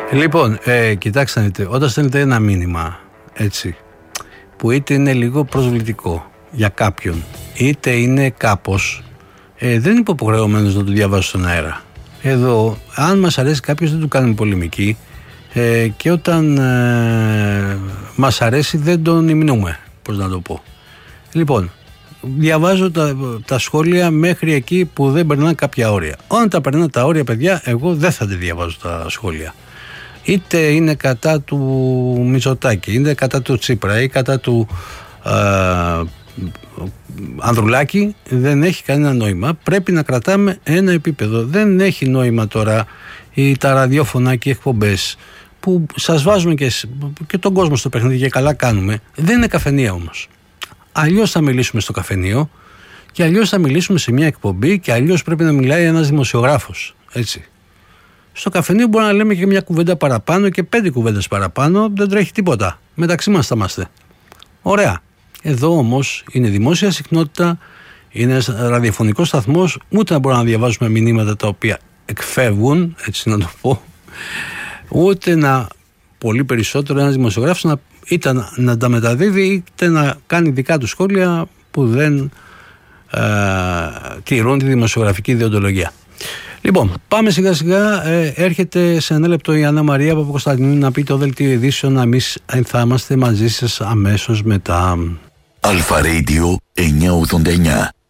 Λοιπόν, κοιτάξτε να δείτε, όταν στέλνετε ένα μήνυμα, έτσι, που είτε είναι λίγο προσβλητικό για κάποιον, είτε είναι κάπως, δεν είναι υποχρεωμένος να το διαβάσει στον αέρα. Εδώ, αν μας αρέσει κάποιος, δεν του κάνουμε πολεμική, και όταν μας αρέσει δεν τον υμνούμε, πώς να το πω. Λοιπόν, διαβάζω τα σχόλια μέχρι εκεί που δεν περνάνε κάποια όρια. Όταν τα περνάνε τα όρια, παιδιά, εγώ δεν θα τα διαβάζω τα σχόλια. Είτε είναι κατά του Μητσοτάκη, είτε κατά του Τσίπρα ή κατά του Ανδρουλάκη, δεν έχει κανένα νόημα. Πρέπει να κρατάμε ένα επίπεδο. Δεν έχει νόημα τώρα τα ραδιόφωνα και οι εκπομπές που σας βάζουμε και τον κόσμο στο παιχνίδι και καλά κάνουμε. Δεν είναι καφενεία όμως. Αλλιώς θα μιλήσουμε στο καφενείο και αλλιώς θα μιλήσουμε σε μια εκπομπή και αλλιώς πρέπει να μιλάει ένας δημοσιογράφος. Έτσι. Στο καφενείο μπορούμε να λέμε και μια κουβέντα παραπάνω και 5 κουβέντες παραπάνω, δεν τρέχει τίποτα. Μεταξύ μας θα είμαστε. Ωραία. Εδώ όμως είναι δημόσια συχνότητα, είναι ένας ραδιοφωνικός σταθμός, ούτε να μπορούμε να διαβάζουμε μηνύματα τα οποία εκφεύγουν, έτσι να το πω, ούτε να πολύ περισσότερο ένας δημοσιογράφος είτε να τα μεταδίδει είτε να κάνει δικά του σχόλια που δεν τηρούν τη δημοσιογραφική διοντολογία. Λοιπόν, πάμε σιγά σιγά. Έρχεται σε ένα λεπτό η Άννα Μαρία Παπακοσταντινού να πει το δελτίο ειδήσεων. Εμείς θα είμαστε μαζί σας αμέσως μετά. Αλφα Radio 989.